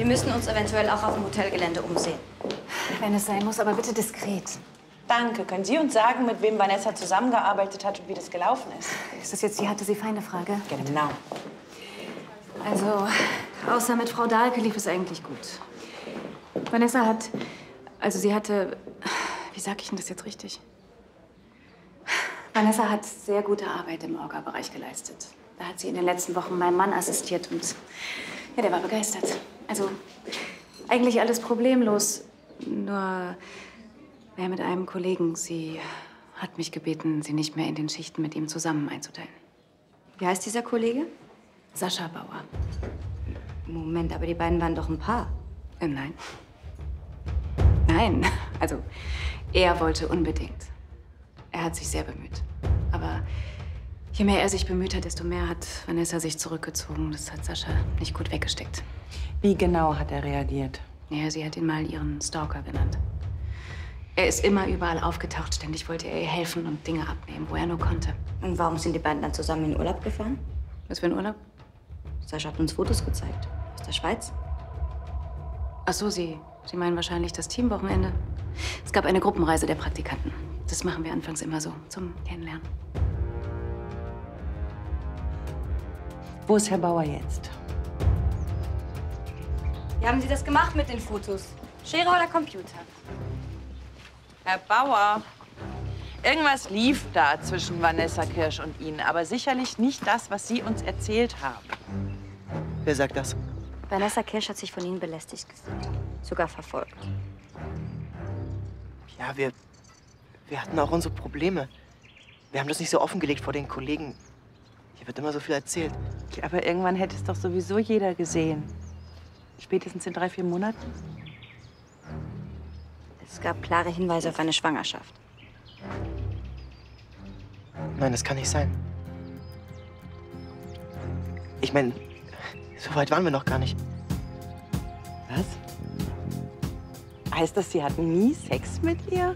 Wir müssen uns eventuell auch auf dem Hotelgelände umsehen. Wenn es sein muss, aber bitte diskret. Danke. Können Sie uns sagen, mit wem Vanessa zusammengearbeitet hat und wie das gelaufen ist? Ist das jetzt die hatte sie feine Frage? Genau. Also, außer mit Frau Dahlke lief es eigentlich gut. Vanessa hat, also sie hatte, wie sag ich denn das jetzt richtig? Vanessa hat sehr gute Arbeit im Orga-Bereich geleistet. Da hat sie in den letzten Wochen meinem Mann assistiert und ja, der war begeistert. Also eigentlich alles problemlos, nur mit einem Kollegen. Sie hat mich gebeten, sie nicht mehr in den Schichten mit ihm zusammen einzuteilen. Wie heißt dieser Kollege? Sascha Bauer. Moment, aber die beiden waren doch ein Paar. Nein. Nein, also er wollte unbedingt. Er hat sich sehr bemüht. Aber je mehr er sich bemüht hat, desto mehr hat Vanessa sich zurückgezogen. Das hat Sascha nicht gut weggesteckt. Wie genau hat er reagiert? Ja, sie hat ihn mal ihren Stalker genannt. Er ist immer überall aufgetaucht. Ständig wollte er ihr helfen und Dinge abnehmen, wo er nur konnte. Und warum sind die beiden dann zusammen in den Urlaub gefahren? Was für ein Urlaub? Sascha hat uns Fotos gezeigt. Aus der Schweiz. Ach so, Sie meinen wahrscheinlich das Teamwochenende. Es gab eine Gruppenreise der Praktikanten. Das machen wir anfangs immer so, zum Kennenlernen. Wo ist Herr Bauer jetzt? Wie haben Sie das gemacht mit den Fotos? Schere oder Computer? Herr Bauer, irgendwas lief da zwischen Vanessa Kirsch und Ihnen, aber sicherlich nicht das, was Sie uns erzählt haben. Wer sagt das? Vanessa Kirsch hat sich von Ihnen belästigt gefühlt. Sogar verfolgt. Ja, wir hatten auch unsere Probleme. Wir haben das nicht so offengelegt vor den Kollegen. Hier wird immer so viel erzählt. Ja, aber irgendwann hätte es doch sowieso jeder gesehen. Spätestens in 3, 4 Monaten. Es gab klare Hinweise auf eine Schwangerschaft. Nein, das kann nicht sein. Ich meine, so weit waren wir noch gar nicht. Was? Heißt das, Sie hatten nie Sex mit ihr?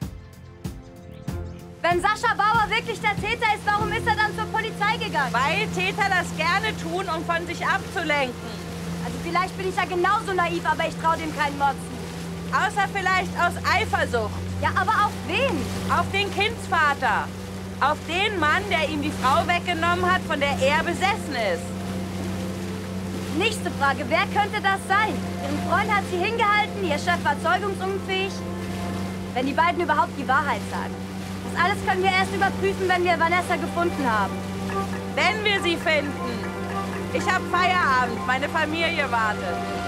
Wenn Sascha Bauer wirklich der Täter ist, warum ist er dann zur Polizei gegangen? Weil Täter das gerne tun, um von sich abzulenken. Also vielleicht bin ich ja genauso naiv, aber ich traue dem keinen Motzen. Außer vielleicht aus Eifersucht. Ja, aber auf wen? Auf den Kindsvater. Auf den Mann, der ihm die Frau weggenommen hat, von der er besessen ist. Nächste Frage, wer könnte das sein? Ihren Freund hat sie hingehalten, ihr Chef war zeugungsunfähig. Wenn die beiden überhaupt die Wahrheit sagen. Das alles können wir erst überprüfen, wenn wir Vanessa gefunden haben. Wenn wir sie finden. Ich habe Feierabend, meine Familie wartet.